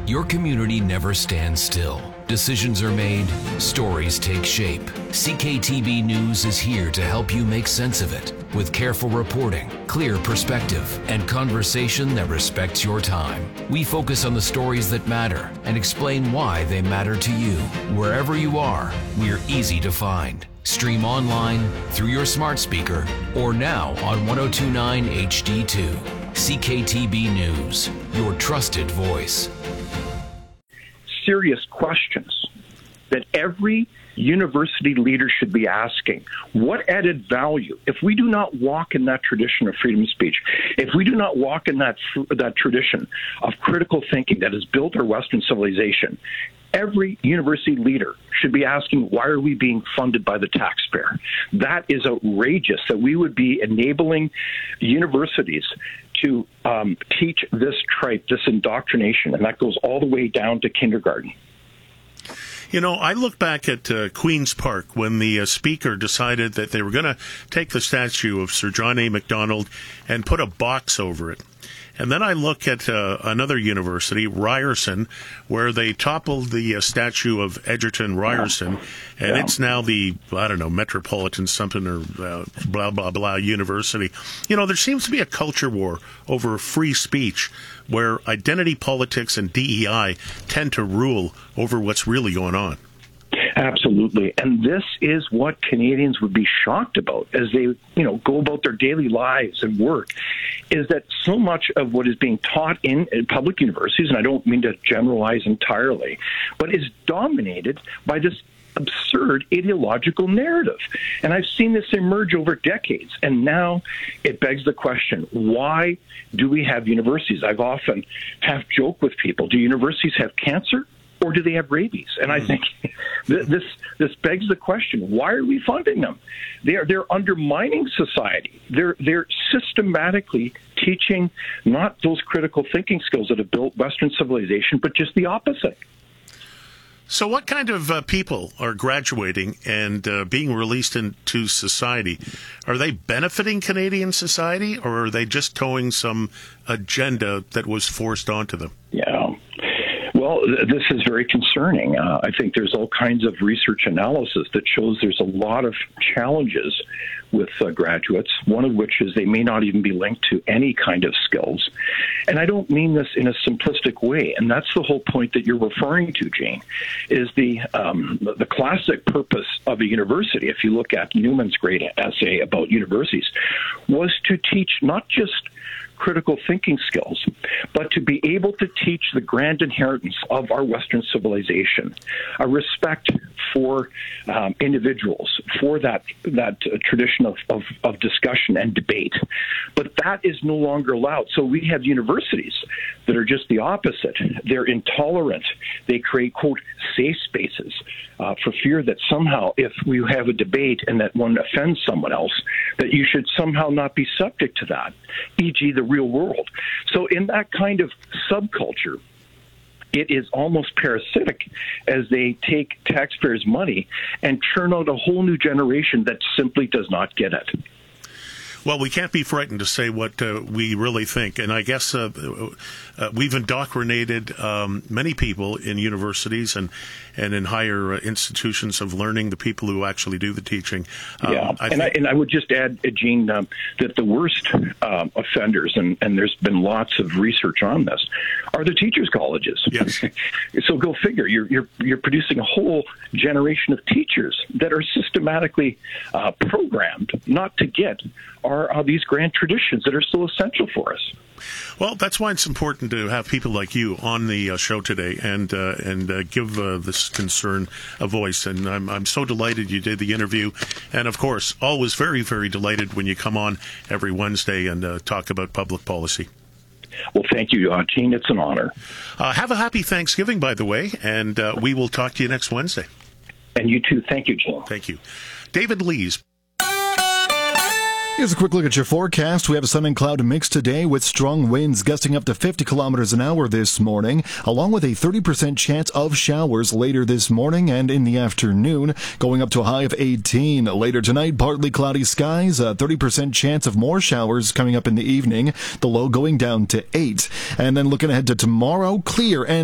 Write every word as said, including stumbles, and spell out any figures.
Your community never stands still. Decisions are made, stories take shape. C K T B News is here to help you make sense of it with careful reporting, clear perspective, and conversation that respects your time. We focus on the stories that matter and explain why they matter to you. Wherever you are, we're easy to find. Stream online, through your smart speaker, or now on ten twenty-nine H D two. C K T B News, your trusted voice. Serious questions that every university leader should be asking. What added value, if we do not walk in that tradition of freedom of speech, if we do not walk in that that tradition of critical thinking that has built our Western civilization, every university leader should be asking, why are we being funded by the taxpayer? That is outrageous, that we would be enabling universities to um, teach this tripe, this indoctrination, and that goes all the way down to kindergarten. You know, I look back at uh, Queen's Park when the uh, speaker decided that they were going to take the statue of Sir John A. Macdonald and put a box over it. And then I look at uh, another university, Ryerson, where they toppled the uh, statue of Egerton Ryerson, and yeah. It's now the, I don't know, Metropolitan something or uh, blah, blah, blah university. You know, there seems to be a culture war over free speech where identity politics and D E I tend to rule over what's really going on. Absolutely. And this is what Canadians would be shocked about as they, you know, go about their daily lives and work, is that so much of what is being taught in, in public universities, and I don't mean to generalize entirely, but is dominated by this absurd ideological narrative. And I've seen this emerge over decades. And now it begs the question, why do we have universities? I've often have joked with people, do universities have cancer? Or do they have rabies? And I think this this begs the question: why are we funding them? They are they're undermining society. They're they're systematically teaching not those critical thinking skills that have built Western civilization, but just the opposite. So, what kind of uh, people are graduating and uh, being released into society? Are they benefiting Canadian society, or are they just towing some agenda that was forced onto them? Yeah. Well, this is very concerning. Uh, I think there's all kinds of research analysis that shows there's a lot of challenges with uh, graduates, one of which is they may not even be linked to any kind of skills. And I don't mean this in a simplistic way, and that's the whole point that you're referring to, Gene, is the, um, the classic purpose of a university, if you look at Newman's great essay about universities, was to teach not just critical thinking skills, but to be able to teach the grand inheritance of our Western civilization, a respect for um, individuals, for that that uh, tradition of, of, of discussion and debate. But that is no longer allowed. So we have universities that are just the opposite. They're intolerant. They create, quote, safe spaces uh, for fear that somehow if we have a debate and that one offends someone else, that you should somehow not be subject to that, for example the real world. So in that kind of subculture, it is almost parasitic as they take taxpayers' money and churn out a whole new generation that simply does not get it. Well, we can't be frightened to say what uh, we really think. And I guess uh, uh, we've indoctrinated um, many people in universities and, and in higher uh, institutions of learning, the people who actually do the teaching. Um, yeah, I and, I, and I would just add, uh, Gene, um, that the worst um, offenders, and, and there's been lots of research on this, are the teachers' colleges. Yes. So go figure. You're, you're, you're producing a whole generation of teachers that are systematically uh, programmed not to get our Are, are these grand traditions that are so essential for us. Well, that's why it's important to have people like you on the uh, show today and uh, and uh, give uh, this concern a voice. And I'm I'm so delighted you did the interview. And, of course, always very, very delighted when you come on every Wednesday and uh, talk about public policy. Well, thank you, uh, Gene. It's an honor. Uh, have a happy Thanksgiving, by the way, and uh, we will talk to you next Wednesday. And you too. Thank you, Gene. Thank you. David Lees. Here's a quick look at your forecast. We have a sun and cloud mix today with strong winds gusting up to fifty kilometers an hour this morning, along with a thirty percent chance of showers later this morning and in the afternoon, going up to a high of eighteen. Later tonight, partly cloudy skies, a thirty percent chance of more showers coming up in the evening, the low going down to eight. And then looking ahead to tomorrow, clear and